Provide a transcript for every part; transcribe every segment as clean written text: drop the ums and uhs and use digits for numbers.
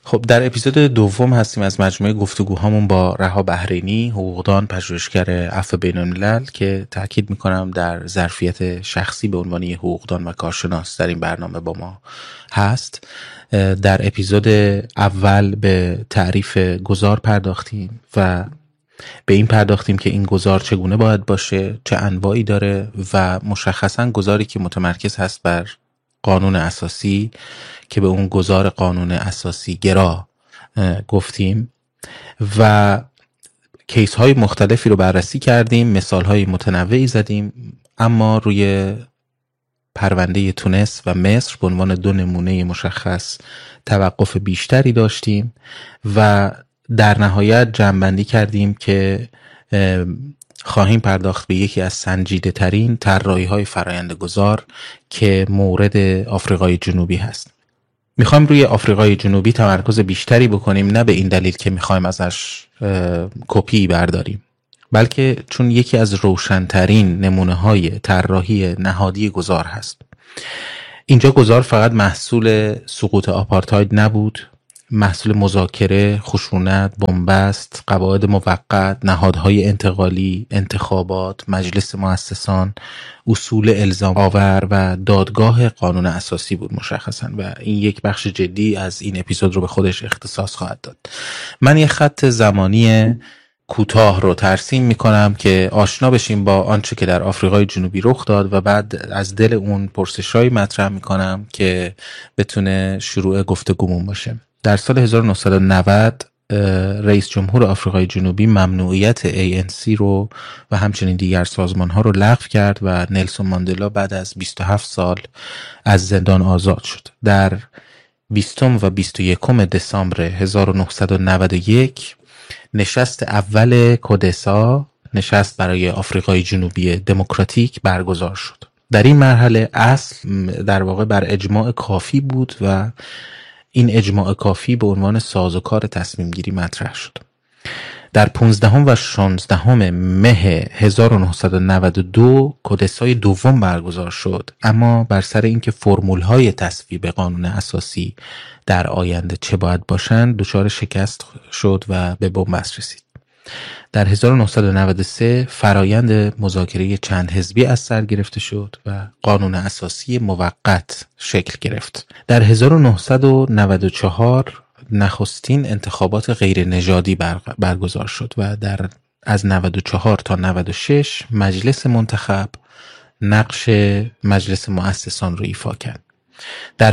خب در اپیزود دوم هستیم از مجموعه گفتگوهامون با رها بحرینی، حقوقدان، پژوهشگر عفو بین‌الملل که تاکید میکنم در ظرفیت شخصی به عنوان یه حقوقدان و کارشناس در این برنامه با ما هست. در اپیزود اول به تعریف گذار پرداختیم و به این پرداختیم که این گذار چگونه باید باشه، چه انواعی داره و مشخصاً گذاری که متمرکز هست بر قانون اساسی که به اون گذار قانون اساسی گرا گفتیم و کیس های مختلفی رو بررسی کردیم، مثال های متنوعی زدیم، اما روی پرونده تونس و مصر به عنوان دو نمونه مشخص توقف بیشتری داشتیم و در نهایت جمع‌بندی کردیم که خواهیم پرداخت به یکی از سنجیده ترین طراحی‌های فرآیند گذار که مورد آفریقای جنوبی هست. میخوایم روی آفریقای جنوبی تمرکز بیشتری بکنیم، نه به این دلیل که میخوایم ازش کپی برداریم، بلکه چون یکی از روشن‌ترین نمونه‌های طراحی نهادی گذار هست. اینجا گذار فقط محصول سقوط آپارتاید نبود، محصول مذاکره، خشونت، بنبست، قواعد موقت، نهادهای انتقالی، انتخابات، مجلس مؤسسان، اصول الزام آور و دادگاه قانون اساسی بود مشخصا و این یک بخش جدی از این اپیزود رو به خودش اختصاص خواهد داد. من یه خط زمانی کوتاه رو ترسیم میکنم که آشنا بشیم با آنچه که در آفریقای جنوبی رخ داد و بعد از دل اون پرسش‌هایی مطرح میکنم که بتونه شروع گفتگومون باشه. در سال 1990 رئیس جمهور آفریقای جنوبی ممنوعیت ANC رو و همچنین دیگر سازمان‌ها رو لغو کرد و نلسون ماندلا بعد از 27 سال از زندان آزاد شد. در 20 و 21 دسامبر 1991 نشست اول کودسا، نشست برای آفریقای جنوبی دموکراتیک برگزار شد. در این مرحله اصل در واقع بر اجماع کافی بود و این اجماع کافی به عنوان سازوکار تصمیم گیری مطرح شد. در 15 و 16 مه 1992 کودسای دوم برگزار شد، اما بر سر اینکه فرمول‌های تصویب قانون اساسی در آینده چه باید باشند دچار شکست شد و به بنبست رسید. در 1993 فرایند مذاکره چند حزبی از سر گرفته شد و قانون اساسی موقت شکل گرفت. در 1994 نخستین انتخابات غیر نژادی برگزار شد و از 94 تا 96 مجلس منتخب نقش مجلس مؤسسان رو ایفا کرد. در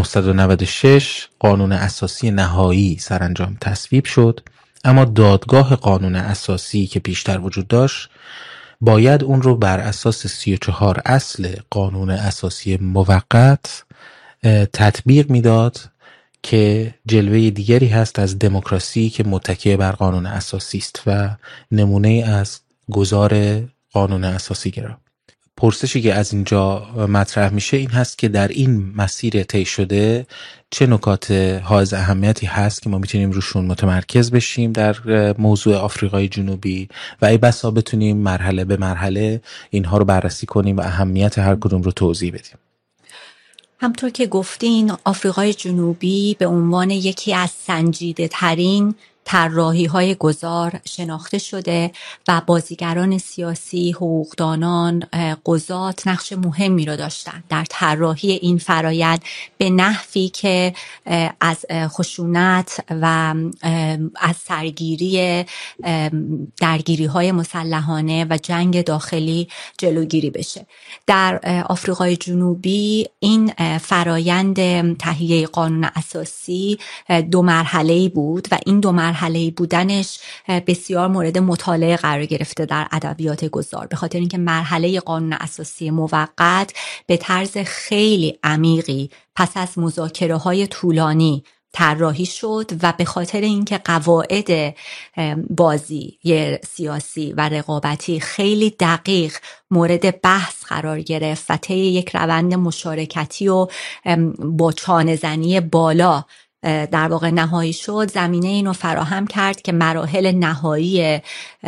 1996 قانون اساسی نهایی سرانجام تصویب شد، اما دادگاه قانون اساسی که پیشتر وجود داشت باید اون رو بر اساس 34 اصل قانون اساسی موقت تطبیق میداد که جلوه دیگری هست از دموکراسی که متکی بر قانون اساسی است و نمونه از گذار قانون اساسی گرا. پرسشی که از اینجا مطرح میشه این هست که در این مسیر طی شده چه نکات حائز اهمیتی هست که ما میتونیم روشون متمرکز بشیم در موضوع آفریقای جنوبی و ای بسا بتونیم مرحله به مرحله اینها رو بررسی کنیم و اهمیت هر کدوم رو توضیح بدیم. همطور که گفتین آفریقای جنوبی به عنوان یکی از سنجیده ترین طراحی‌های گذار شناخته شده و بازیگران سیاسی، حقوقدانان، قضات نقش مهمی را داشتند در طراحی این فرایند به نحوی که از خشونت و از سرگیری درگیری‌های مسلحانه و جنگ داخلی جلوگیری بشه. در آفریقای جنوبی این فرایند تهیه قانون اساسی دو مرحله‌ای بود و این دو مرحله بودنش بسیار مورد مطالعه قرار گرفته در ادبیات گذار، به خاطر اینکه مرحله قانون اساسی موقت به طرز خیلی عمیقی پس از مذاکره‌های طولانی طراحی شد و به خاطر اینکه قواعد بازی سیاسی و رقابتی خیلی دقیق مورد بحث قرار گرفت و طی یک روند مشارکتی و با چانه‌زنی بالا در واقع نهایی شد، زمینه اینو فراهم کرد که مراحل نهایی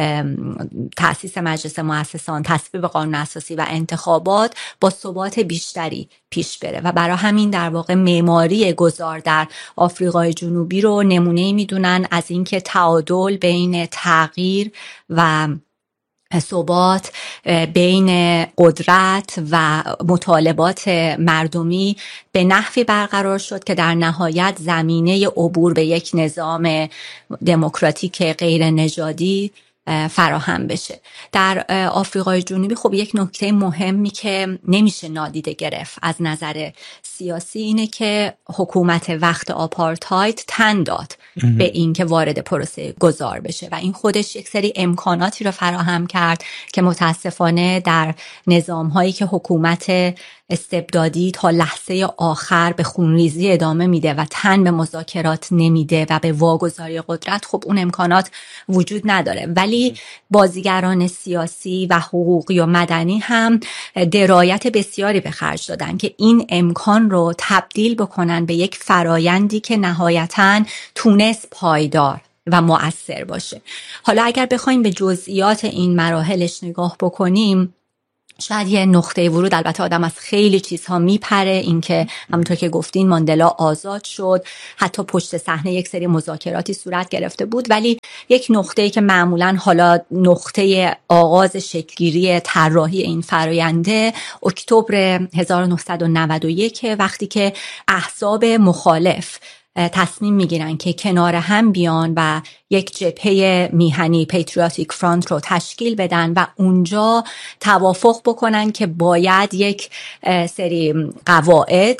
تأسیس مجلس مؤسسان، تصویب قانون اساسی و انتخابات با ثبات بیشتری پیش بره و برای همین در واقع معماری گذار در آفریقای جنوبی رو نمونه‌ای میدونن از اینکه تعادل بین تغییر و ثبات، بین قدرت و مطالبات مردمی به نحوی برقرار شد که در نهایت زمینه عبور به یک نظام دموکراتیک غیر نژادی فراهم بشه. در آفریقای جنوبی خب یک نکته مهمی که نمیشه نادیده گرفت از نظر سیاسی اینه که حکومت وقت آپارتاید تن داد به این که وارد پروسه گذار بشه و این خودش یک سری امکاناتی رو فراهم کرد که متاسفانه در نظام‌هایی که حکومت استبدادی تا لحظه آخر به خونریزی ادامه میده و تن به مذاکرات نمیده و به واگذاری قدرت، خب اون امکانات وجود نداره. ولی بازیگران سیاسی و حقوقی و مدنی هم درایت بسیاری به خرج دادن که این امکان رو تبدیل بکنن به یک فرایندی که نهایتاً تونست پایدار و مؤثر باشه. حالا اگر بخوایم به جزئیات این مراحلش نگاه بکنیم، شاید یه نقطه ورود، البته آدم از خیلی چیزها میپره، اینکه همونطور که گفتین ماندلا آزاد شد، حتی پشت صحنه یک سری مذاکراتی صورت گرفته بود، ولی یک نقطه‌ای که معمولاً حالا نقطه آغاز شکلگیری طراحی این فراینده اکتبر 1991 وقتی که احزاب مخالف تصمیم میگیرن که کنار هم بیان و یک جبهه میهنی پیتریاتیک فرانت رو تشکیل بدن و اونجا توافق بکنن که باید یک سری قواعد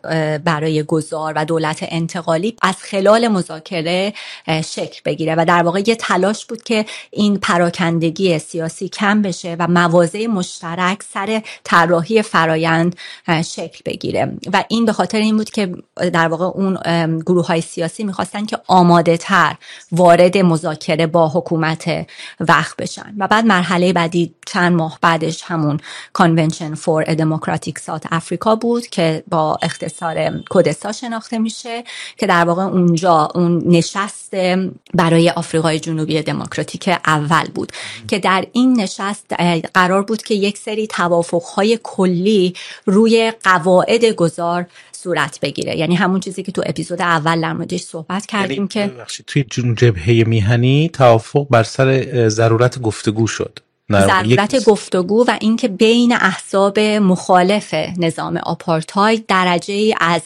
برای گذار و دولت انتقالی از خلال مذاکره شکل بگیره و در واقع یه تلاش بود که این پراکندگی سیاسی کم بشه و مواضع مشترک سر طراحی فرایند شکل بگیره و این به خاطر این بود که در واقع اون گروه‌های سیاسی می‌خواستن که آماده‌تر وارد مذاکره با حکومت وقت بشن و بعد مرحله بعدی چند ماه بعدش همون Convention for a Democratic South Africa بود که با اختصار کودسا شناخته میشه که در واقع اونجا اون نشست برای آفریقای جنوبی دموکراتیک اول بود که در این نشست قرار بود که یک سری توافق‌های کلی روی قواعد گذار صورت بگیره، یعنی همون چیزی که تو اپیزود اول در موردش صحبت کردیم که توی جبهه میهنی توافق بر سر ضرورت گفتگو شد، ضرورت گفتگو و اینکه بین احزاب مخالف نظام آپارتاید درجه‌ای از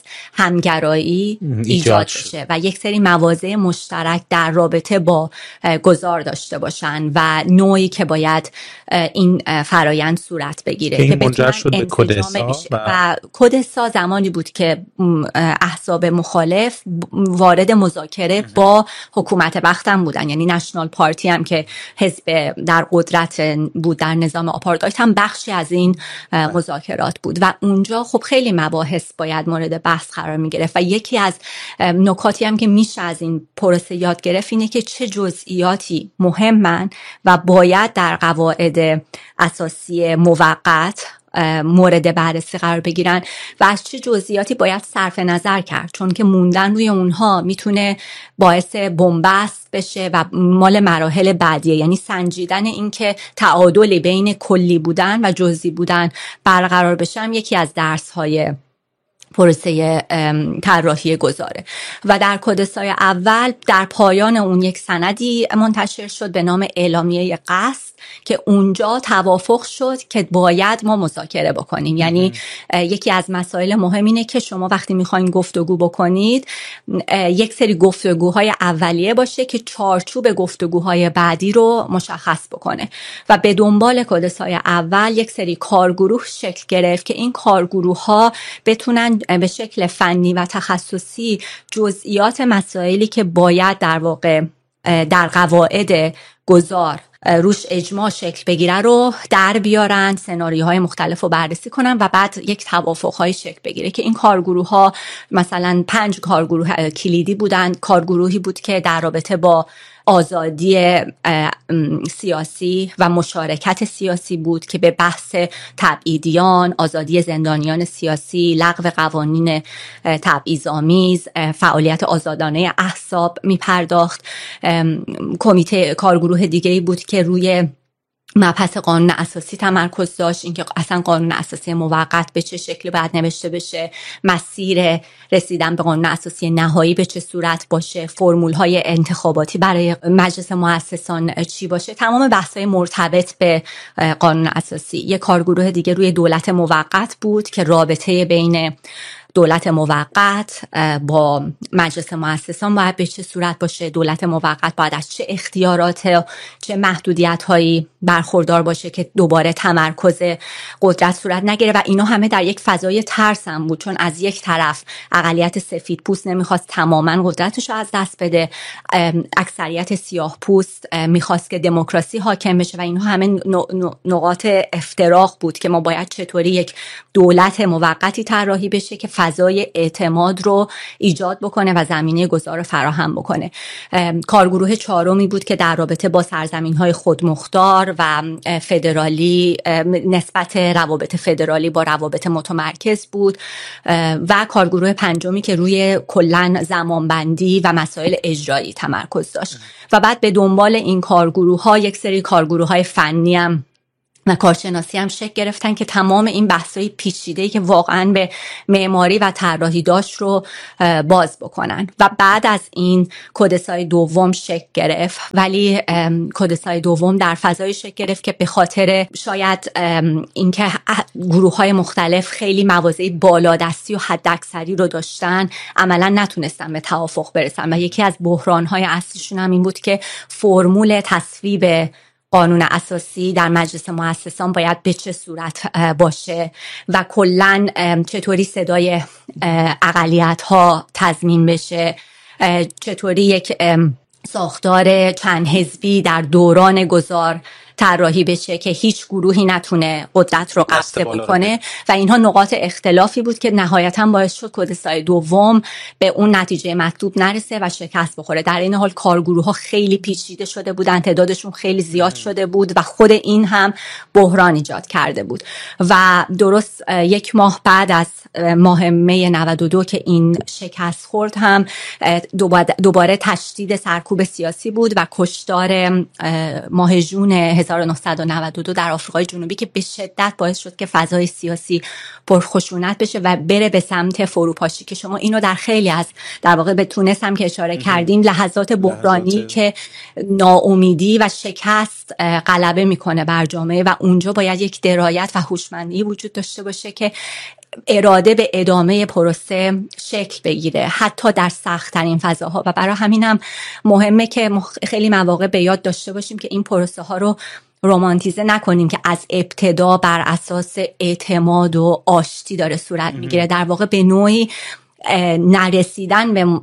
همگرایی ایجاد بشه و یک سری مواضع مشترک در رابطه با گذار داشته باشن و نوعی که باید این فرایند صورت بگیره که منجر شد به کودسا و کودسا زمانی بود که احزاب مخالف وارد مذاکره با حکومت وقتم بودن، یعنی نشنال پارتی هم که حزب در قدرت بود در نظام آپارتاید هم بخشی از این مذاکرات بود و اونجا خب خیلی مباحث باید مورد بحث قرار می گرفت و یکی از نکاتی هم که میشه از این پروسه یاد گرفت اینه که چه جزئیاتی مهمن و باید در قواعد اساسی موقت مورد بررسی قرار بگیرن و از چه جزئیاتی باید صرف نظر کرد، چون که موندن روی اونها میتونه باعث بنبست بشه و مال مراحل بعدیه، یعنی سنجیدن این که تعادلی بین کلی بودن و جزئی بودن برقرار بشه هم یکی از درس‌های پروسه طراحی گذاره. و در کودسای اول در پایان اون یک سندی منتشر شد به نام اعلامیه قصد که اونجا توافق شد که باید ما مذاکره بکنیم. یعنی یکی از مسائل مهم اینه که شما وقتی میخواین گفتگو بکنید یک سری گفتگوهای اولیه باشه که چارچوب گفتگوهای بعدی رو مشخص بکنه و به دنبال کودسای اول یک سری کارگروه شکل گرفت که این کارگروه ها بتونن به شکل فنی و تخصصی جزئیات مسائلی که باید در واقع در قواعد گذار روش اجماع شکل بگیره رو در بیارن، سناریوهای مختلف رو بررسی کنن و بعد یک توافقهای شکل بگیره که این کارگروه ها مثلا 5 کارگروه کلیدی بودن. کارگروهی بود که در رابطه با آزادی سیاسی و مشارکت سیاسی بود که به بحث تبعیدیان، آزادی زندانیان سیاسی، لغو قوانین تبعیض‌آمیز، فعالیت آزادانه احزاب می پرداخت. کمیته کارگروه دیگه‌ای بود که روی مبحث قانون اساسی تمرکز داشت، اینکه اصلا قانون اساسی موقت به چه شکلی باید نوشته بشه، مسیر رسیدن به قانون اساسی نهایی به چه صورت باشه، فرمول‌های انتخاباتی برای مجلس مؤسسان چی باشه، تمام بحث‌های مرتبط به قانون اساسی. یک کارگروه دیگه روی دولت موقت بود که رابطه بین دولت موقت با مجلس مؤسسان باید به چه صورت باشه، دولت موقت باید از چه اختیارات، چه محدودیت هایی برخوردار باشه که دوباره تمرکز قدرت صورت نگیره. و اینا همه در یک فضای ترس هم بود، چون از یک طرف اقلیت سفید پوست نمیخواست تماما قدرتش رو از دست بده، اکثریت سیاه پوست میخواست که دموکراسی حاکم بشه، و اینها همه نقاط افتراق بود که ما باید چطوری یک دولت موقتی طراحی بشه که فضای اعتماد رو ایجاد بکنه و زمینه گذار رو فراهم بکنه. کارگروه چهارمی بود که در رابطه با سرزمین‌های خودمختار و فدرالی، نسبت روابط فدرالی با روابط متمرکز بود، و کارگروه پنجمی که روی کلاً زمانبندی و مسائل اجرایی تمرکز داشت. و بعد به دنبال این کارگروه‌ها یک سری کارگروه‌های فنی هم و کارشناسی هم شکل گرفتن که تمام این بحث‌های پیچیده‌ای که واقعاً به معماری و طراحی داشت رو باز بکنن. و بعد از این کدسای دوم شکل گرفت، ولی کدسای دوم در فضای شکل گرفت که به خاطر شاید اینکه گروه‌های مختلف خیلی مواضع بالادستی و حداکثری رو داشتن، عملاً نتونستن به توافق برسن. و یکی از بحران‌های اصلیشون هم این بود که فرمول تصویب قانون اساسی در مجلس مؤسسان باید به چه صورت باشه و کلاً چطوری صدای اقلیت‌ها تضمین بشه، چطوری یک ساختار چند حزبی در دوران گذار طراحی بشه که هیچ گروهی نتونه قدرت رو قبضه بکنه. و اینها نقاط اختلافی بود که نهایتاً باعث شد کدسای دوم به اون نتیجه مطلوب نرسه و شکست بخوره. در این حال کارگروه‌ها خیلی پیچیده شده بودن، تعدادشون خیلی زیاد شده بود و خود این هم بحران ایجاد کرده بود. و درست یک ماه بعد از ماه می 92 که این شکست خورد هم دوباره تشدید سرکوب سیاسی بود و کشتار ماه ژوئن 1992 در آفریقای جنوبی که به شدت باعث شد که فضای سیاسی پرخشونت بشه و بره به سمت فروپاشی، که شما اینو در خیلی از در واقع به تونس هم که اشاره کردین، لحظات بحرانی که ناامیدی و شکست غلبه میکنه بر جامعه و اونجا باید یک درایت و هوشمندی وجود داشته باشه که اراده به ادامه پروسه شکل بگیره حتی در سخت‌ترین فضاها. و برای همینم مهمه که خیلی مواقع به یاد داشته باشیم که این پروسه ها رو رمانتیزه نکنیم که از ابتدا بر اساس اعتماد و آشتی داره صورت میگیره. در واقع به نوعی نرسیدن به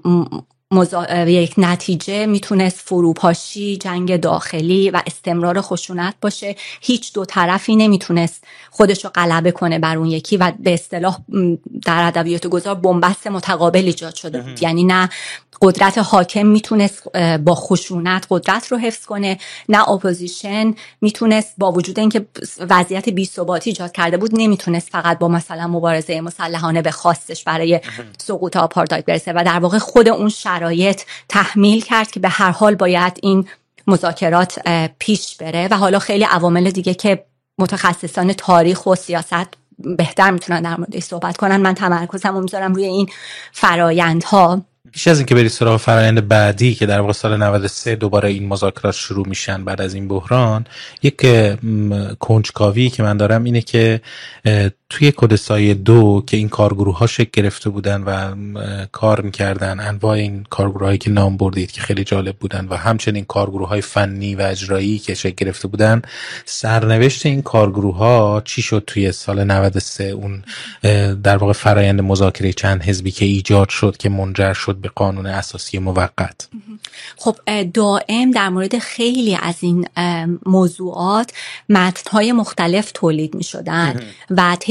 یک نتیجه میتونست فروپاشی، جنگ داخلی و استمرار خشونت باشه. هیچ دو طرفی نمیتونست خودش رو غلبه کنه بر اون یکی و به اصطلاح در ادبیات گذار بنبست متقابل ایجاد شده بود. یعنی نه قدرت حاکم میتونست با خشونت قدرت رو حفظ کنه، نه اپوزیشن میتونست با وجود اینکه وضعیت بی‌ثباتی ایجاد کرده بود نمیتونست فقط با مثلا مبارزه مسلحانه به خواستش برای سقوط آپارتاید برسه. و در واقع خود اون شرایط تحمیل کرد که به هر حال باید این مذاکرات پیش بره. و حالا خیلی عوامل دیگه که متخصصان تاریخ و سیاست بهتر میتونن در موردش صحبت کنن، من تمرکزم رو میذارم روی این فرایندها. پیش از اینکه بری سراغ فرآیند بعدی که در واقع سال 93 دوباره این مذاکرات شروع میشن بعد از این بحران، یک کنجکاوی که من دارم اینه که توی کدسای 2 که این کارگروه ها شکل گرفته بودن و کار میکردن، انواع این کارگروه هایی که نام بردید که خیلی جالب بودن و همچنین کارگروه های فنی و اجرایی که شکل گرفته بودن، سرنوشت این کارگروه ها چی شد توی سال 93؟ اون در واقع فرآیند مذاکره چند حزبی که ایجاد شد که منجر شد به قانون اساسی موقت. خب دائم در مورد خیلی از این موضوعات متن‌های مختلف تولید می‌شدن و طی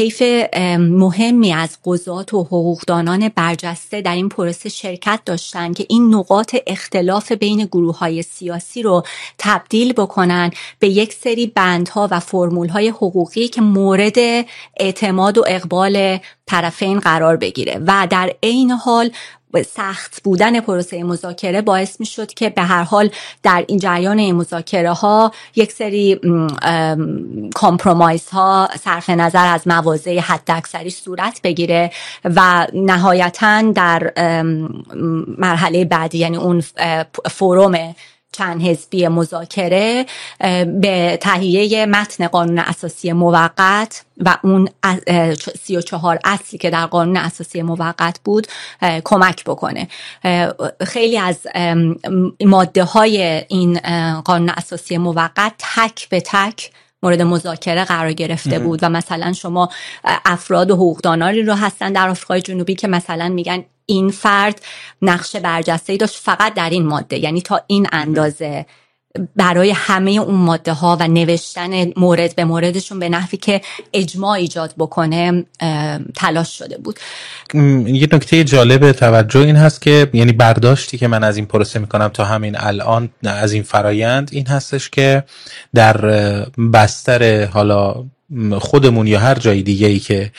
طیف مهمی از قضات و حقوقدانان برجسته در این پروسه شرکت داشتن که این نقاط اختلاف بین گروه‌های سیاسی رو تبدیل بکنن به یک سری بندها و فرمول‌های حقوقی که مورد اعتماد و اقبال طرفین قرار بگیره و در عین حال سخت بودن پروسه مذاکره باعث می شد که به هر حال در این جریان این مذاکره ها یک سری کامپرومایز ها صرف نظر از مواضع حداکثری صورت بگیره و نهایتاً در مرحله بعدی، یعنی اون فوروم چند حزبی مذاکره، به تهیه متن قانون اساسی موقت و اون 34 اصلی که در قانون اساسی موقت بود کمک بکنه. خیلی از ماده های این قانون اساسی موقت تک به تک مورد مذاکره قرار گرفته بود و مثلا شما افراد و حقوقدانانی رو هستن در آفریقای جنوبی که مثلا میگن این فرد نقش برجسته‌ای داشت فقط در این ماده، یعنی تا این اندازه برای همه اون ماده ها و نوشتن مورد به موردشون به نحوی که اجماع ایجاد بکنه تلاش شده بود. یه نکته جالب توجه این هست که یعنی برداشتی که من از این پروسه میکنم تا همین الان از این فرایند این هستش که در بستر حالا خودمون یا هر جای دیگه ای که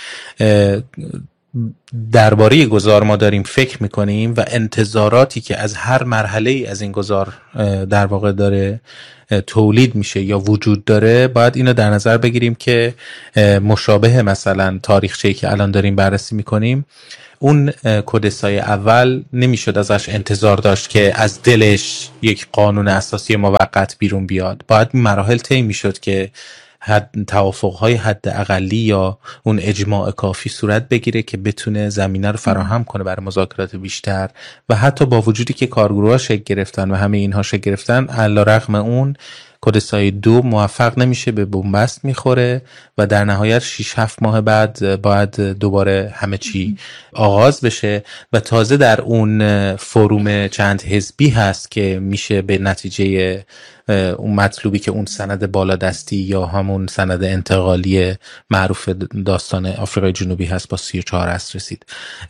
درباره گذار ما داریم فکر میکنیم و انتظاراتی که از هر مرحله از این گذار در واقع داره تولید میشه یا وجود داره، باید اینو در نظر بگیریم که مشابه مثلا تاریخچه‌ای که الان داریم بررسی میکنیم، اون کودتای اول نمیشد ازش انتظار داشت که از دلش یک قانون اساسی موقت بیرون بیاد. باید مراحل طی میشد که توافق‌های حد اقلی یا اون اجماع کافی صورت بگیره که بتونه زمینه رو فراهم کنه برای مذاکرات بیشتر. و حتی با وجودی که کارگروه‌ها شکل گرفتن و همه اینها شکل گرفتن، علی‌رغم اون کودتای 2 موفق نمیشه، به بنبست میخوره و در نهایت 6-7 ماه بعد باید دوباره همه چی آغاز بشه و تازه در اون فروم چند حزبی هست که میشه به نتیجه اون مطلوبی که اون سند بالادستی یا همون سند انتقالی معروف داستان آفریقای جنوبی هست با 34 اصل رسید.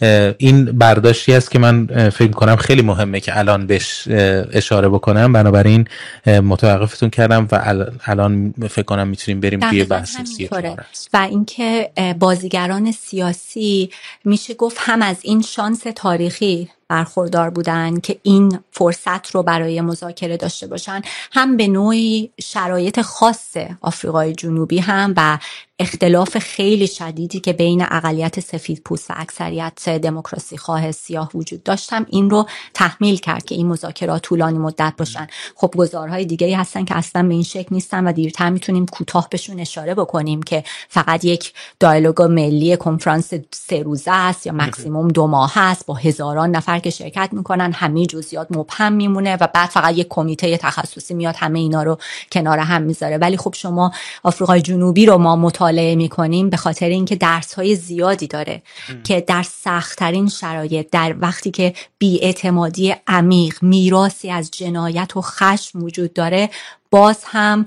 این برداشتی است که من فکر کنم خیلی مهمه که الان بهش اشاره بکنم، بنابراین متوقفتون کردم و الان فکر کنم میتونیم بریم توی بحث 34 اصل. و اینکه بازیگران سیاسی میشه گفت هم از این شانس تاریخی برخوردار بودن که این فرصت رو برای مذاکره داشته باشن، هم به نوعی شرایط خاص آفریقای جنوبی هم و اختلاف خیلی شدیدی که بین اقلیت سفیدپوست و اکثریت دموکراسی خواه سیاه وجود داشت هم این رو تحمیل کرد که این مذاکرات طولانی مدت باشن. خب گزارهای دیگه‌ای هستن که اصلا به این شکل نیستن و دیرتر میتونیم کوتاه بهشون اشاره بکنیم که فقط یک دیالوگ ملی کنفرانس 3 روزه است یا ماکسیموم 2 ماه است با هزاران نفر که شرکت میکنن، همه جزئیات مبهم میمونه و بعد فقط یک کمیته تخصصی میاد همه اینا رو کنار هم میذاره. ولی خب شما آفریقای جنوبی رو ما مطالعه میکنیم به خاطر اینکه درس‌های زیادی داره که در سخت‌ترین شرایط، در وقتی که بی‌اعتمادی عمیق، میراثی از جنایت و خشم وجود داره، باز هم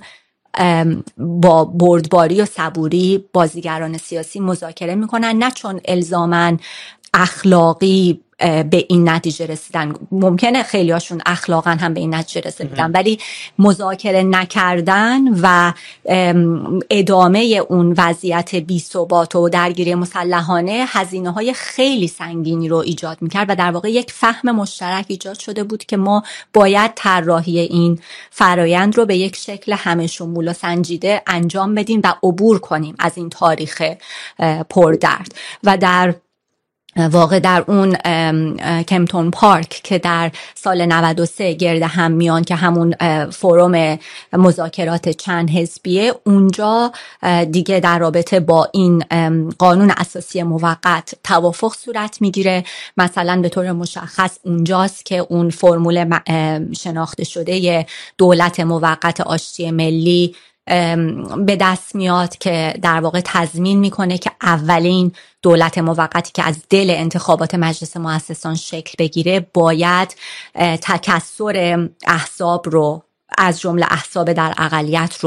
با بردباری و صبوری بازیگران سیاسی مذاکره میکنن، نه چون الزاماً اخلاقی به این نتیجه رسیدن، ممکنه خیلی هاشون اخلاقا هم به این نتیجه رسیدن، ولی مذاکره نکردن و ادامه اون وضعیت بی‌ثبات و درگیری مسلحانه هزینه های خیلی سنگینی رو ایجاد میکرد و در واقع یک فهم مشترک ایجاد شده بود که ما باید طراحی این فرایند رو به یک شکل همه شمول و سنجیده انجام بدیم و عبور کنیم از این تاریخ پردرد. و در واقع در اون کمپتون پارک که در سال 93 گرد هم میان که همون فروم مذاکرات چند حزبیه، اونجا دیگه در رابطه با این قانون اساسی موقت توافق صورت میگیره. مثلا به طور مشخص اونجاست که اون فرمول شناخته شده دولت موقت آشتی ملی به دست میاد که در واقع تضمین میکنه که اولین دولت موقتی که از دل انتخابات مجلس مؤسسان شکل بگیره باید تکثر احزاب رو از جمله احزاب در اقلیت رو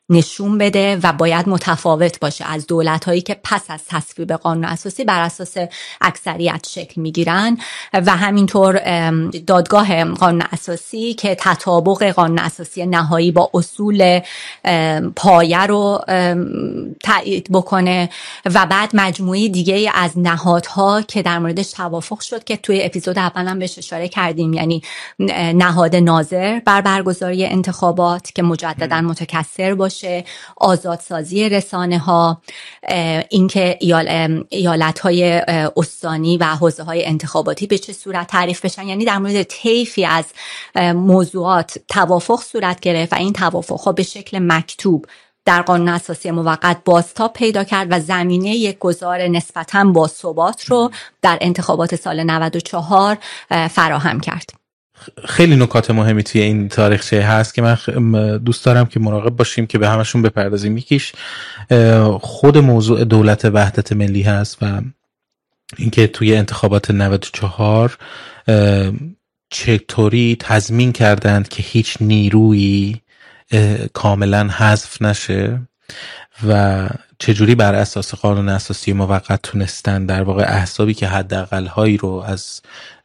نشون بده و باید متفاوت باشه از دولت‌هایی که پس از تصویب قانون اساسی بر اساس اکثریت شکل میگیرن و همینطور دادگاه قانون اساسی که تطابق قانون اساسی نهایی با اصول پایه رو تایید بکنه و بعد مجموعه دیگه از نهادها که در موردش توافق شد که توی اپیزود اول هم بهش اشاره کردیم، یعنی نهاد ناظر بر برگزاری انتخابات که مجددا متکثر باشه، آزادسازی رسانه‌ها، اینکه ایالت‌های استانی و حوزه‌های انتخاباتی به چه صورت تعریف بشن. یعنی در مورد طیفی از موضوعات توافق صورت گرفت و این توافق‌ها به شکل مکتوب در قانون اساسی موقت بازتاب پیدا کرد و زمینه یک گذار نسبتاً باثبات رو در انتخابات سال 94 فراهم کرد. خیلی نکات مهمی توی این تاریخچه هست که من دوست دارم که مراقب باشیم که به همشون بپردازیم. یکیش خود موضوع دولت وحدت ملی هست و اینکه توی انتخابات 94 چطوری تضمین کردند که هیچ نیرویی کاملا حذف نشه و چجوری بر اساس قانون اساسی موقت تونستن در واقع احزابی که حداقل هایی رو از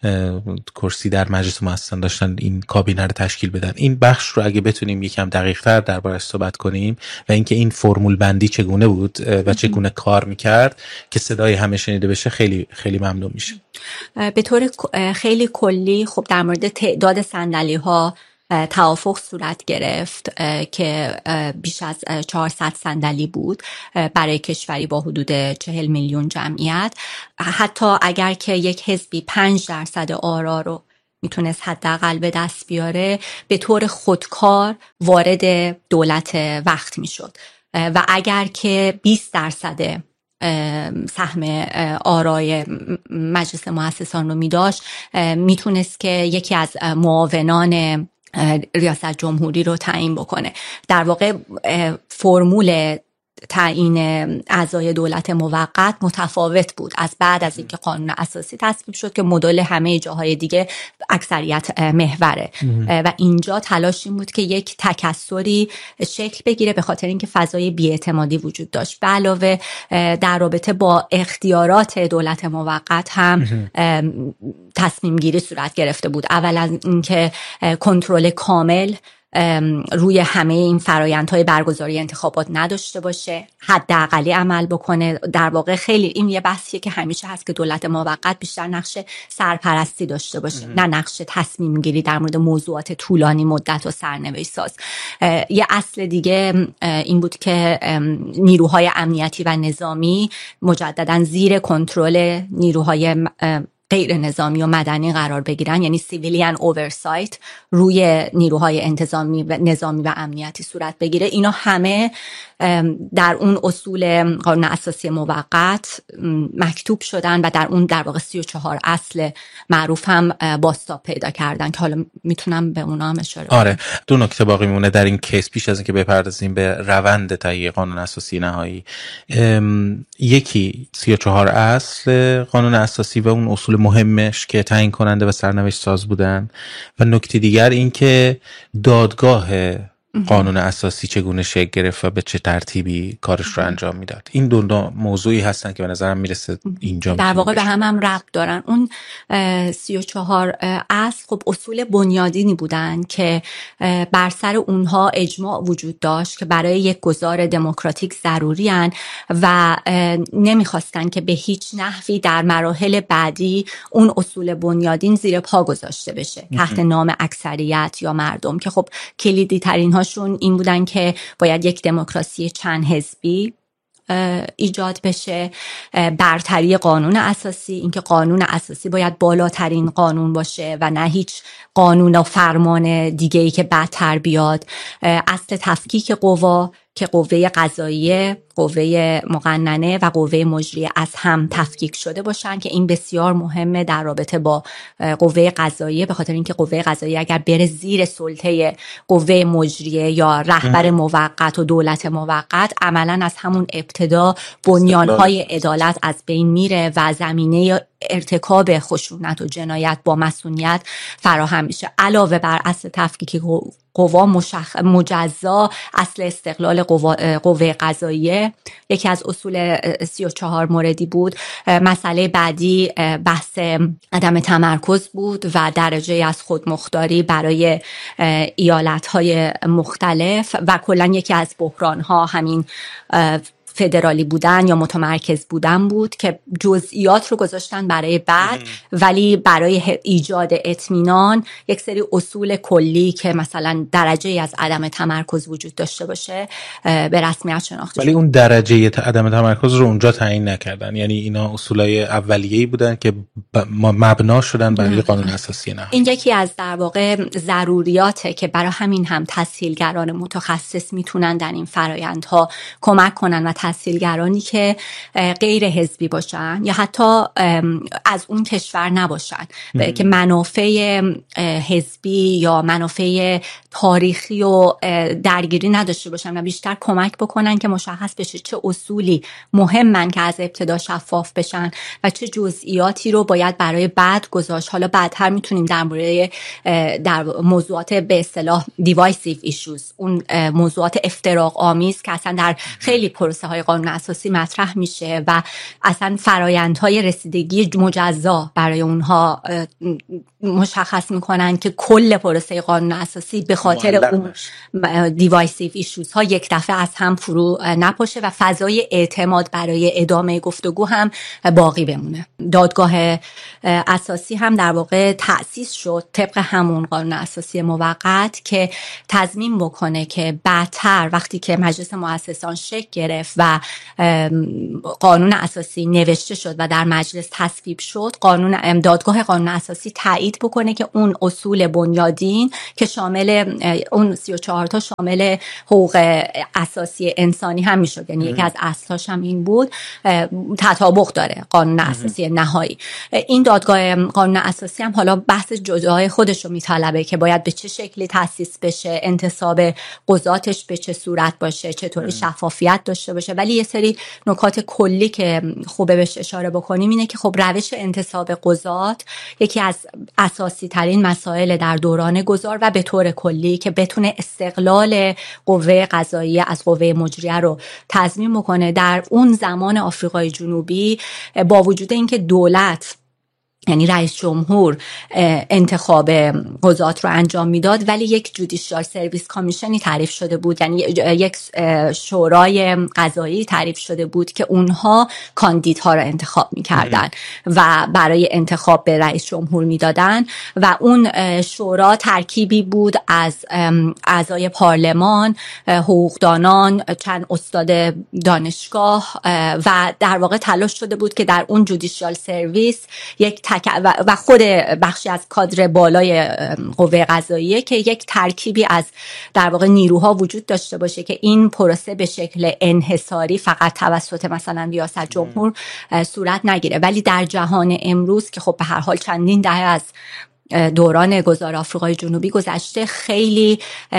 کرسی در مجلس مؤسسان داشتن این کابینه رو تشکیل بدن. این بخش رو اگه بتونیم یکم دقیق تر دربارش صحبت کنیم و اینکه این فرمول بندی چگونه بود و چگونه کار میکرد که صدای همه شنیده بشه خیلی خیلی ممنون میشه. به طور خیلی کلی خب در مورد تعداد صندلی ها توافق صورت گرفت که بیش از 400 صندلی بود برای کشوری با حدود 40 میلیون جمعیت. حتی اگر که یک حزبی 5% آرا رو میتونست حداقل به دست بیاره به طور خودکار وارد دولت وقت میشد و اگر که 20% سهم آرای مجلس مؤسسان رو میداشت میتونست که یکی از معاونان ریاست جمهوری رو تعیین بکنه. در واقع فرمول تعیین اعضای دولت موقت متفاوت بود از بعد از اینکه قانون اساسی تصویب شد که مدل همه جاهای دیگه اکثریت محوره و اینجا تلاش این بود که یک تکثری شکل بگیره به خاطر اینکه فضای بی‌اعتمادی وجود داشت. به علاوه در رابطه با اختیارات دولت موقت هم تصمیم گیری صورت گرفته بود. اولا اینکه کنترل کامل روی همه این فرایندهای برگزاری انتخابات نداشته باشه، حداقلی عمل بکنه. در واقع خیلی این یه بحثیه که همیشه هست که دولت موقت بیشتر نقش سرپرستی داشته باشه نه نقش تصمیم گیری در مورد موضوعات طولانی مدت و سرنوشت ساز. یه اصل دیگه این بود که نیروهای امنیتی و نظامی مجددا زیر کنترل نیروهای غیر نظامی و مدنی قرار بگیرن، یعنی سیویلیان اوورسایت روی نیروهای انتظامی و نظامی و امنیتی صورت بگیره. اینا همه در اون اصول قانون اساسی موقت مکتوب شدن و در اون در واقع 34 اصل معروف هم بازتاب پیدا کردن که حالا میتونم به اونا هم اشاره کنم. آره، دو نکته باقی میمونه در این کیس پیش از اینکه بپردازیم به روند تهیه قانون اساسی نهایی. یکی 34 اصل قانون اساسی و اون اصول مهمش که تعیین کننده و سرنوشت ساز بودن و نکته دیگر این که دادگاه قانون اساسی چگونه شکل گرفت و به چه ترتیبی کارش رو انجام میداد. این دو موضوعی هستن که به نظرم میرسه اینجا در واقع به هم ربط دارن. اون 34 اصل خب اصول بنیادینی بودن که بر سر اونها اجماع وجود داشت که برای یک گذار دموکراتیک ضروری هن و نمیخواستن که به هیچ نحوی در مراحل بعدی اون اصول بنیادین زیر پا گذاشته بشه تحت نام اکثریت یا مردم، که خب کلیدی ترین هاشون این بودن که باید یک دموکراسی چند حزبی ایجاد بشه، برتری قانون اساسی، اینکه قانون اساسی باید بالاترین قانون باشه و نه هیچ قانون و فرمان دیگه‌ای که بدتر بیاد، اصل تفکیک قوا که قوه قضاییه، قوه مقننه و قوه مجریه از هم تفکیک شده باشن که این بسیار مهمه در رابطه با قوه قضاییه، به خاطر اینکه قوه قضاییه اگر بره زیر سلطه قوه مجریه یا رهبر موقت و دولت موقت، عملاً از همون ابتدا بنیانهای عدالت از بین میره و زمینه ارتکاب خشونت و جنایت با مسئولیت فراهم میشه. علاوه بر اصل تفکیک قوا مجزا، اصل استقلال قوه قضاییه یکی از اصول 34 موردی بود. مسئله بعدی بحث عدم تمرکز بود و درجه از خودمختاری برای ایالت‌های مختلف و کلاً یکی از بحران‌ها همین فدرالی بودن یا متمرکز بودن بود که جزئیات رو گذاشتن برای بعد، ولی برای ایجاد اطمینان یک سری اصول کلی که مثلا درجه از عدم تمرکز وجود داشته باشه به رسمیت شناخته شد. ولی اون درجه عدم تمرکز رو اونجا تعیین نکردن، یعنی اینا اصولای اولیه‌ای بودن که مبنا شدن برای قانون اساسی نهایی. این یکی از در واقع ضروریاته که برای همین هم تسهیلگران متخصص میتونن در این فرآیندها کمک کنن و تسهیلگرانی که غیر حزبی باشن یا حتی از اون کشور نباشن که منافع حزبی یا منافع تاریخی و درگیری نداشته باشن و بیشتر کمک بکنن که مشخص بشه چه اصولی مهمن که از ابتدا شفاف بشن و چه جزئیاتی رو باید برای بعد گذاشت. حالا بعدتر میتونیم در موضوعات به اصطلاح divisive issues، اون موضوعات افتراق آمیز که اصلا در خیلی پروسه های قانون اساسی مطرح میشه و اصلا فرایندهای رسیدگی مجزا برای اونها مشخص میکنن که کل پروسه قانون اساسی به خاطر اون divisive issues ها یک دفعه از هم فرو نپاشه و فضای اعتماد برای ادامه گفتگو هم باقی بمونه. دادگاه اساسی هم در واقع تأسیس شد طبق همون قانون اساسی موقت که تضمین بکنه که بعدتر وقتی که مجلس مؤسسان شکل گرفت و قانون اساسی نوشته شد و در مجلس تصویب شد، دادگاه قانون اساسی تایید بکنه که اون اصول بنیادین که شامل اون 34 تا شامل حقوق اساسی انسانی هم میشد، یعنی یکی از اصلاش هم این بود، تطابق داره قانون اساسی نهایی. این دادگاه قانون اساسی هم حالا بحث جدای خودش رو میطلبه که باید به چه شکلی تأسیس بشه، انتصاب قضاتش به چه صورت باشه، چطوری شفافیت داشته باشه. ولی یه سری نکات کلی که خوبه بهش اشاره بکنیم اینه که خب روش انتصاب قضات یکی از اساسی ترین مسائل در دوران گذار و به طور کلی که بتونه استقلال قوه قضاییه از قوه مجریه رو تضمین بکنه. در اون زمان آفریقای جنوبی با وجود اینکه دولت یعنی رئیس جمهور انتخاب قضات رو انجام میداد، ولی یک جودیشال سرویس کامیشنی تعریف شده بود، یعنی یک شورای قضایی تعریف شده بود که اونها کاندیدها رو انتخاب میکردن و برای انتخاب به رئیس جمهور میدادن و اون شورا ترکیبی بود از اعضای پارلمان، حقوقدانان، چند استاد دانشگاه و در واقع تلاش شده بود که در اون جودیشال سرویس یک و خود بخشی از کادر بالای قوه قضاییه که یک ترکیبی از در واقع نیروها وجود داشته باشه که این پروسه به شکل انحصاری فقط توسط مثلا ریاست جمهور صورت نگیره. ولی در جهان امروز که خب به هر حال چندین دهه از دوران گذار آفریقای جنوبی گذشته، خیلی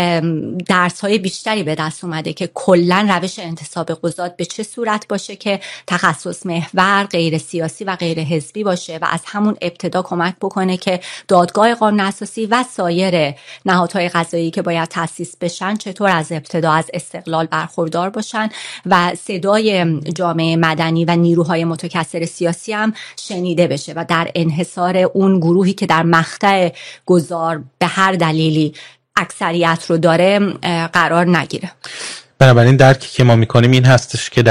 درس‌های بیشتری به دست اومده که کلاً روش انتصاب قضات به چه صورت باشه که تخصص محور، غیر سیاسی و غیر حزبی باشه و از همون ابتدا کمک بکنه که دادگاه قانون اساسی و سایر نهادهای قضایی که باید تأسیس بشن چطور از ابتدا از استقلال برخوردار باشن و صدای جامعه مدنی و نیروهای متکثر سیاسی هم شنیده بشه و در انحصار اون گروهی که در مقطع گذار به هر دلیلی اکثریت رو داره قرار نگیره. بنابراین درکی که ما میکنیم این هستش که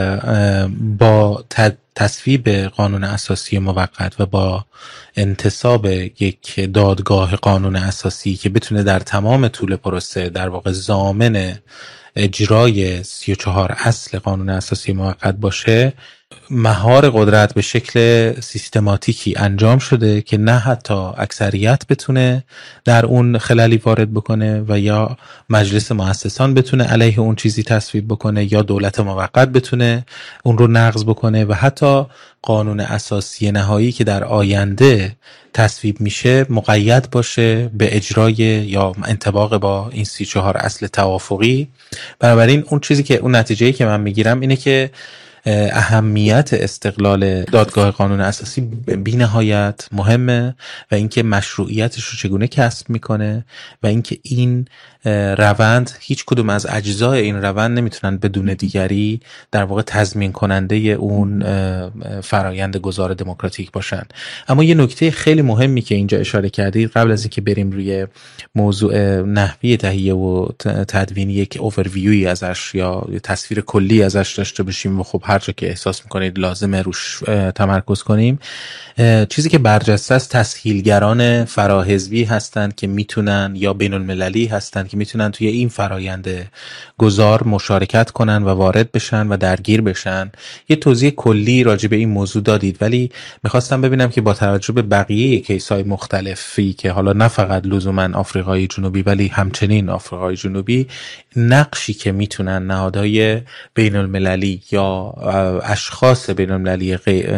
با تصویب قانون اساسی موقت و با انتصاب یک دادگاه قانون اساسی که بتونه در تمام طول پروسه در واقع ضامن اجرای 34 اصل قانون اساسی موقت باشه، مهار قدرت به شکل سیستماتیکی انجام شده که نه حتی اکثریت بتونه در اون خللی وارد بکنه و یا مجلس مؤسسان بتونه علیه اون چیزی تصویب بکنه یا دولت موقت بتونه اون رو نقض بکنه و حتی قانون اساسی نهایی که در آینده تصویب میشه مقید باشه به اجرای یا انطباق با این 34 اصل توافقی. بنابراین اون نتیجه‌ای که من میگیرم اینه که اهمیت استقلال دادگاه قانون اساسی بی نهایت مهمه و اینکه مشروعیتش رو چگونه کسب میکنه و اینکه این روند هیچ کدوم از اجزای این روند نمیتونن بدون دیگری در واقع تضمین کننده اون فرایند گذار دموکراتیک باشن. اما یه نکته خیلی مهمی که اینجا اشاره کردید قبل از اینکه بریم روی موضوع نحوه تهیه و تدوین یک اوورویوی ازش یا تصویر کلی ازش داشته باشیم و خب هر جا که احساس میکنید لازمه روش تمرکز کنیم، چیزی که برجسته است تسهیلگران فراحزبی هستند که میتونن یا بین المللی هستند که میتونن توی این فرایند گذار مشارکت کنن و وارد بشن و درگیر بشن. یه توضیح کلی راجع به این موضوع دادید، ولی میخواستم ببینم که با توجه به بقیه کیس‌های مختلفی که حالا نه فقط لزوما آفریقای جنوبی ولی همچنین آفریقای جنوبی، نقشی که میتونن نهادهای بین المللی یا اشخاص بین المللی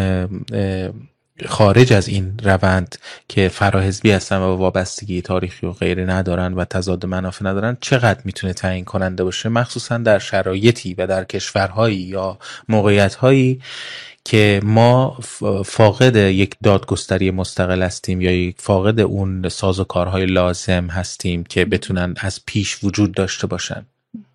خارج از این روند که فراحزبی هستن و وابستگی تاریخی و غیره ندارن و تضاد منافع ندارن چقدر میتونه تعیین کننده باشه، مخصوصا در شرایطی و در کشورهایی یا موقعیتهایی که ما فاقد یک دادگستری مستقل هستیم یا یک فاقد اون سازوکارهای لازم هستیم که بتونن از پیش وجود داشته باشن.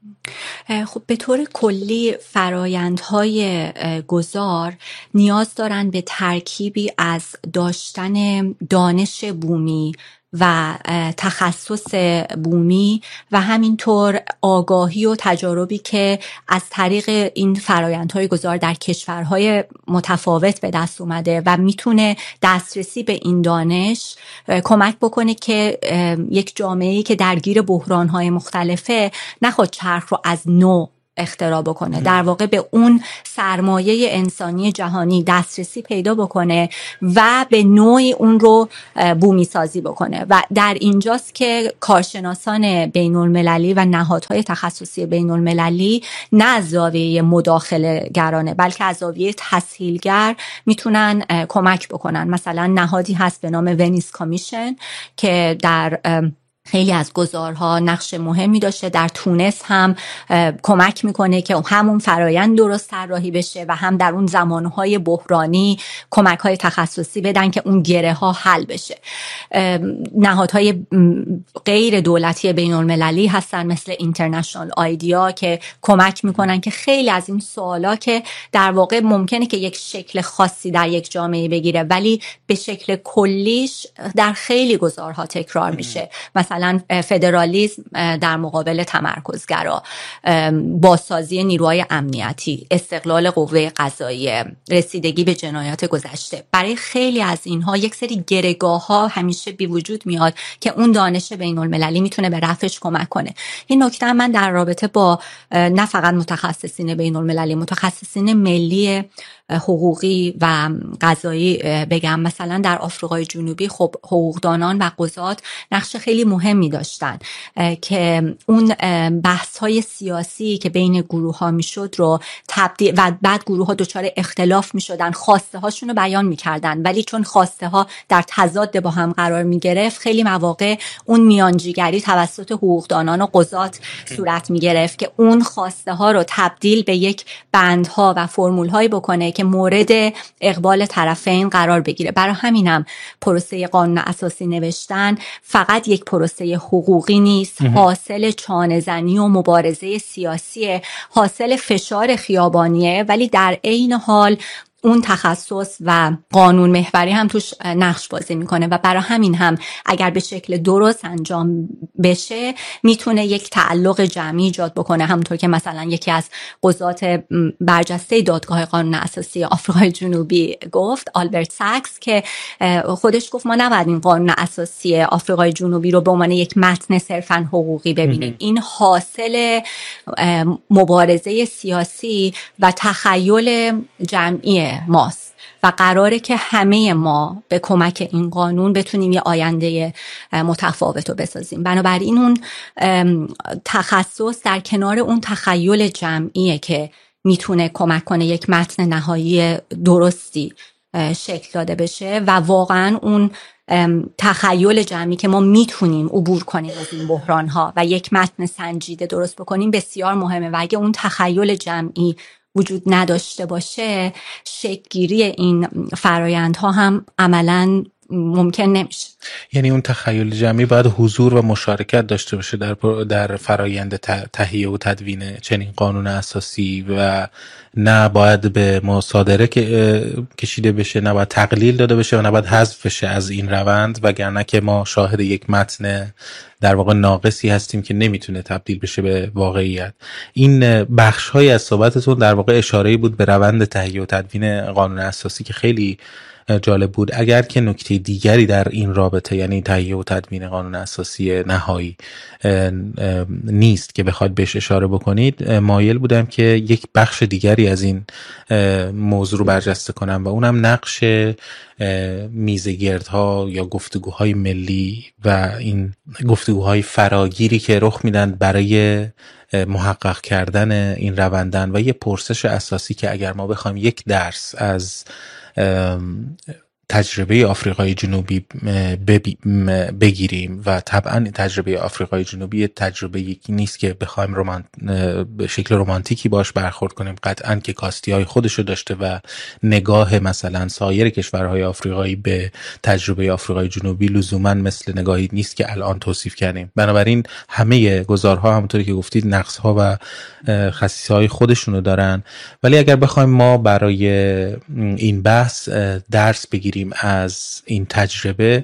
خب به طور کلی فرایندهای گذار نیاز دارن به ترکیبی از داشتن دانش بومی و تخصص بومی و همینطور آگاهی و تجاربی که از طریق این فرایندهای گذار در کشورهای متفاوت به دست اومده و میتونه دسترسی به این دانش کمک بکنه که یک جامعه‌ای که درگیر بحرانهای مختلفه نخواد چرخ رو از نو اختراع بکنه، در واقع به اون سرمایه انسانی جهانی دسترسی پیدا بکنه و به نوعی اون رو بومی سازی بکنه. و در اینجاست که کارشناسان بین المللی و نهادهای تخصصی بین المللی نه از زاویه مداخله گرانه بلکه از زاویه تسهیلگر میتونن کمک بکنن. مثلا نهادی هست به نام ونیس کامیشن که در خیلی از گذارها نقش مهمی داشته، در تونس هم کمک میکنه که همون فرایند درست طراحی بشه و هم در اون زمانهای بحرانی کمک‌های تخصصی بدن که اون گره ها حل بشه. نهادهای غیر دولتی بین المللی هستن مثل اینترنشنال آیدیا که کمک میکنن که خیلی از این سوالا که در واقع ممکنه که یک شکل خاصی در یک جامعه بگیره ولی به شکل کلیش در خیلی گذارها تکرار میشه، مثلا فدرالیسم در مقابل تمرکزگرا، بازسازی نیروهای امنیتی، استقلال قوه قضاییه، رسیدگی به جنایات گذشته. برای خیلی از اینها یک سری گره‌گاه ها همیشه بی وجود میاد که اون دانش بین المللی میتونه به رفعش کمک کنه. این نکته من در رابطه با نه فقط متخصصین بین المللی، متخصصین ملی حقوقی و قضایی بگم، مثلا در آفریقای جنوبی خب حقوقدانان و قضات نقش خیلی مهمی داشتن که اون بحث‌های سیاسی که بین گروه‌ها میشد رو تبدیل و بعد گروه‌ها دچار اختلاف میشدن، خواسته هاشون رو بیان میکردن ولی چون خواسته ها در تضاد با هم قرار میگرفت خیلی مواقع اون میانجیگری توسط حقوقدانان و قضات صورت میگرفت که اون خواسته ها رو تبدیل به یک بندها و فرمول‌هایی بکنه که مورد اقبال طرفین قرار بگیره. برای همینم پروسه قانون اساسی نوشتن فقط یک پروسه حقوقی نیست، حاصل چانه‌زنی و مبارزه سیاسی، حاصل فشار خیابانیه، ولی در عین حال اون تخصص و قانون محوری هم توش نقش بازی میکنه و برای همین هم اگر به شکل درست انجام بشه میتونه یک تعلق جمعی ایجاد بکنه، همونطور که مثلا یکی از قضات برجسته دادگاه قانون اساسی آفریقای جنوبی گفت، آلبرت ساکس، که خودش گفت ما نباید این قانون اساسی آفریقای جنوبی رو به عنوان یک متن صرفاً حقوقی ببینیم، این حاصل مبارزه سیاسی و تخیل جمعی ماست و قراره که همه ما به کمک این قانون بتونیم یه آینده متفاوت رو بسازیم. بنابراین اون تخصص در کنار اون تخیل جمعیه که میتونه کمک کنه یک متن نهایی درستی شکل داده بشه و واقعا اون تخیل جمعی که ما میتونیم عبور کنیم از این بحران ها و یک متن سنجیده درست بکنیم بسیار مهمه و اگه اون تخیل جمعی وجود نداشته باشه، شکل‌گیری این فرایندها هم عملاً ممکن نمیشه. یعنی اون تخیل جمعی باید حضور و مشارکت داشته باشه در فرایند تهیه و تدوین چنین قانون اساسی و نه باید به مصادره کشیده بشه، نه باید تقلیل داده بشه و نه باید حذف بشه از این روند، وگرنه که ما شاهد یک متن در واقع ناقصی هستیم که نمیتونه تبدیل بشه به واقعیت. این بخش‌های از صحبتتون در واقع اشاره‌ای بود به روند تهیه و تدوین قانون اساسی که خیلی جالب بود. اگر که نکته دیگری در این رابطه، یعنی تهیه و تدوین قانون اساسی نهایی نیست که بخواد بهش اشاره بکنید، مایل بودم که یک بخش دیگری از این موضوع رو برجسته کنم و اونم نقش میزگردها یا گفتگوهای ملی و این گفتگوهای فراگیری که رخ میدن برای محقق کردن این روندن و یه پرسش اساسی که اگر ما بخوایم یک درس از تجربه آفریقای جنوبی بگیریم و طبعا تجربه آفریقای جنوبی تجربه یکی نیست که بخوایم به شکل رمانتیکی باش برخورد کنیم، قطعا که کاستی‌های خودشو داشته و نگاه مثلا سایر کشورهای آفریقایی به تجربه آفریقای جنوبی لزوما مثل نگاهی نیست که الان توصیف کردیم. بنابراین همه گزارها همونطوری که گفتید نقص‌ها و خصیصه‌های خودشونو دارن، ولی اگر بخوایم ما برای این بحث درس بگیریم از این تجربه،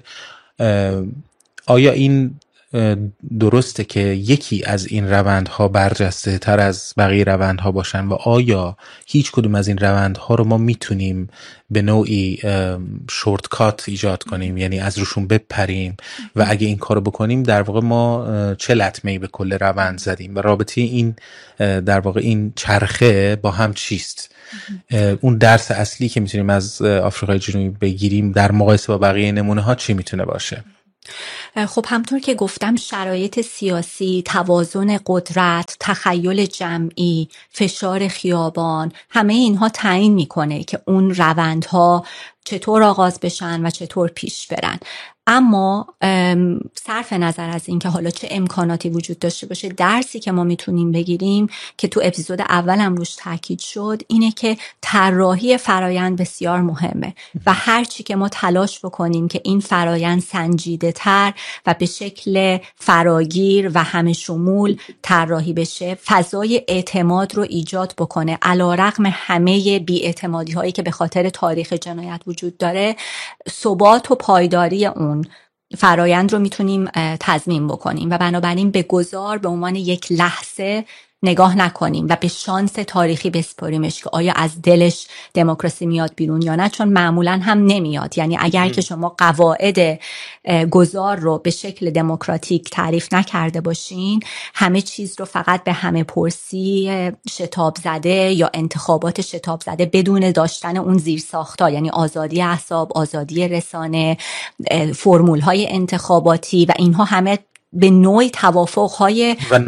آیا این درسته که یکی از این روندها برجسته تر از بقیه روندها باشن و آیا هیچ کدوم از این روندها رو ما میتونیم به نوعی شورتکات ایجاد کنیم، یعنی از روشون بپریم و اگه این کارو بکنیم در واقع ما چه لطمه‌ای به کل روند زدیم و رابطه این در واقع این چرخه با هم چیست؟ اون درس اصلی که میتونیم از آفریقای جنوبی بگیریم در مقایسه با بقیه نمونه ها چی میتونه باشه؟ خب همطور که گفتم شرایط سیاسی، توازن قدرت، تخیل جمعی، فشار خیابان، همه اینها تعیین میکنه که اون روندها چطور آغاز بشن و چطور پیش برن. اما صرف نظر از این که حالا چه امکاناتی وجود داشته باشه، درسی که ما میتونیم بگیریم که تو اپیزود اولم روش تاکید شد اینه که طراحی فرایند بسیار مهمه و هر چی که ما تلاش بکنیم که این فرایند سنجیده تر و به شکل فراگیر و همه شمول طراحی بشه، فضای اعتماد رو ایجاد بکنه. علیرغم همه بی‌اعتمادی هایی که به خاطر تاریخ جنایت وجود داره، ثبات و پایداری اون فرایند رو میتونیم تضمین بکنیم و بنابراین به گذار به عنوان یک لحظه نگاه نکنیم و به شانس تاریخی بسپاریمش که آیا از دلش دموکراسی میاد بیرون یا نه، چون معمولا هم نمیاد. یعنی اگر که شما قواعد گذار رو به شکل دموکراتیک تعریف نکرده باشین، همه چیز رو فقط به همه پرسی شتاب زده یا انتخابات شتاب زده بدون داشتن اون زیرساخت‌ها، یعنی آزادی احزاب، آزادی رسانه، فرمول‌های انتخاباتی و اینها همه به نوعی توافق‌های و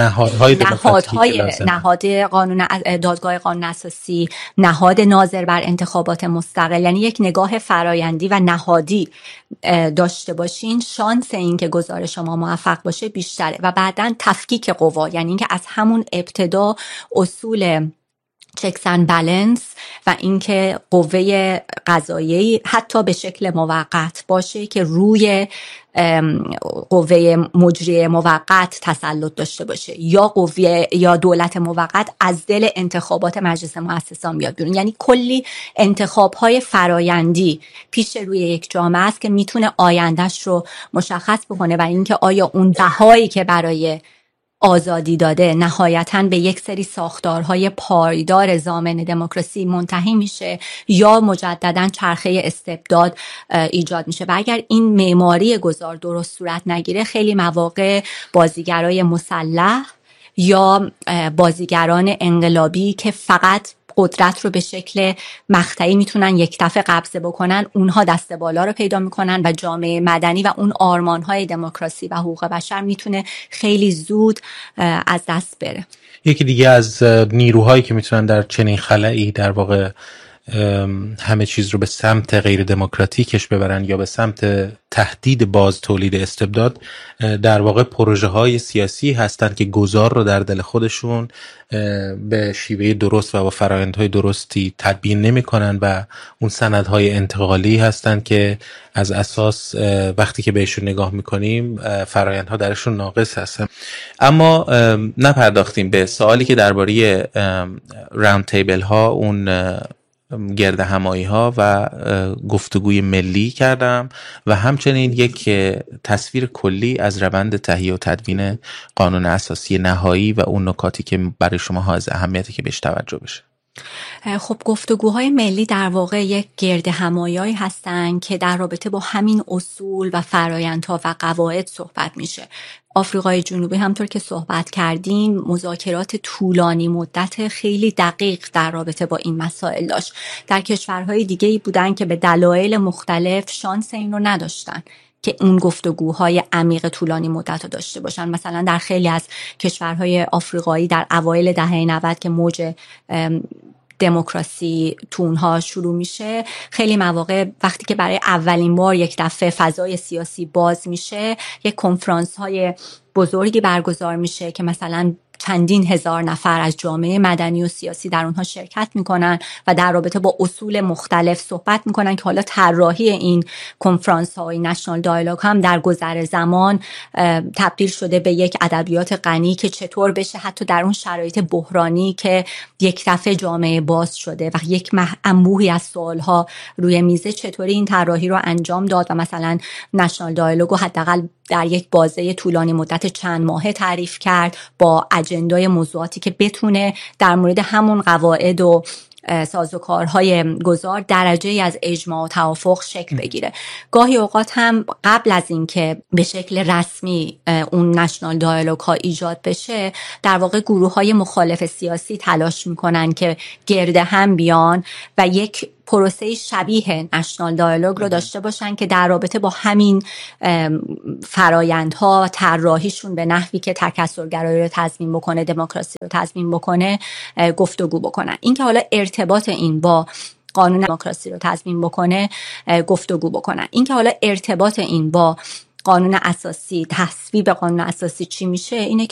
نهاد قانون دادگاه قانون اساسی، نهاد ناظر بر انتخابات مستقل، یعنی یک نگاه فرایندی و نهادی داشته باشین، شانس این که گزار شما موفق باشه بیشتره. و بعداً تفکیک قوا، یعنی اینکه از همون ابتدا اصول چکس اند بالانس و اینکه قوه قضاییه حتی به شکل موقت باشه که روی قوه مجریه موقت تسلط داشته باشه، یا قوه یا دولت موقت از دل انتخابات مجلس مؤسسان بیاد بیرون. یعنی کلی انتخاب‌های فرایندی پیش روی یک جامعه است که میتونه آیندهش رو مشخص بکنه و اینکه آیا اون بهایی که برای آزادی داده نهایتاً به یک سری ساختارهای پایدار ضامن دموکراسی منتهی میشه یا مجدداً چرخه استبداد ایجاد میشه. و اگر این معماری گذار درست صورت نگیره، خیلی مواقع بازیگرای مسلح یا بازیگران انقلابی که فقط قدرت رو به شکل مقطعی میتونن یک دفعه قبضه بکنن، اونها دست بالا رو پیدا میکنن و جامعه مدنی و اون آرمانهای دموکراسی و حقوق بشر میتونه خیلی زود از دست بره. یکی دیگه از نیروهایی که میتونن در چنین خلایی در واقع همه چیز رو به سمت غیر دموکراتیکش ببرن یا به سمت تهدید باز تولید استبداد، در واقع پروژه های سیاسی هستند که گذار رو در دل خودشون به شیوه درست و با فرآیندهای درستی تدبیر نمی‌کنن و اون سندهای انتقالی هستند که از اساس وقتی که بهشون نگاه میکنیم فرآیندها درشون ناقص هستن. اما نپرداختیم به سوالی که درباره راوند تیبل ها، اون گرد همایی ها و گفتگوی ملی کردم و همچنین یک تصویر کلی از روند تهیه و تدوین قانون اساسی نهایی و اون نکاتی که برای شما ها از اهمیتی که بهش توجه بشه. خب گفتگوهای ملی در واقع یک گرد همایی هستن که در رابطه با همین اصول و فرآیندها و قواعد صحبت میشه. آفریقای جنوبی همطور که صحبت کردیم مذاکرات طولانی مدت خیلی دقیق در رابطه با این مسائل داشت. در کشورهای دیگه‌ای بودن که به دلایل مختلف شانس این رو نداشتن که اون گفتگوهای عمیق طولانی مدت رو داشته باشن. مثلا در خیلی از کشورهای آفریقایی در اوایل دهه 90 که موج دموکراسی تو اونها شروع میشه، خیلی مواقع وقتی که برای اولین بار یک دفعه فضای سیاسی باز میشه، یک کنفرانس های بزرگی برگزار میشه که مثلا چندین هزار نفر از جامعه مدنی و سیاسی در اونها شرکت میکنن و در رابطه با اصول مختلف صحبت میکنن که حالا طراحی این کنفرانس ها و این نشنال دایالوگ هم در گذر زمان تبدیل شده به یک ادبیات غنی که چطور بشه حتی در اون شرایط بحرانی که یک دفعه جامعه باز شده و یک انبوهی از سوالها روی میزه، چطوری این طراحی رو انجام داد و مثلا نشنال دایالوگ رو حداقل در یک بازه طولانی مدت چند ماهه تعریف کرد با اجندای موضوعاتی که بتونه در مورد همون قواعد و سازوکارهای گذار درجه‌ای از اجماع و توافق شکل بگیره. گاهی اوقات هم قبل از اینکه به شکل رسمی اون نشنال دایالوگ ها ایجاد بشه، در واقع گروه‌های مخالف سیاسی تلاش میکنن که گرد هم بیان و یک پروسه شبیه نشنال دایالوگ رو داشته باشن که در رابطه با همین فرایندها طراحیشون به نحوی که تکثرگرایی رو تضمین بکنه، دموکراسی رو تضمین بکنه، گفتگو بکنن. اینکه حالا ارتباط این با قانون دموکراسی رو تضمین بکنه، گفتگو بکنن. اینکه حالا ارتباط این با قانون اساسی، تصویب قانون اساسی چی میشه، اینه که